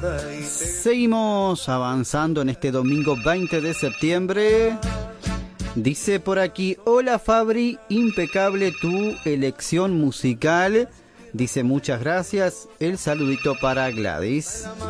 Seguimos avanzando en este domingo 20 de septiembre. Dice por aquí: hola Fabri, impecable tu elección musical. Dice muchas gracias. El saludito para Gladys.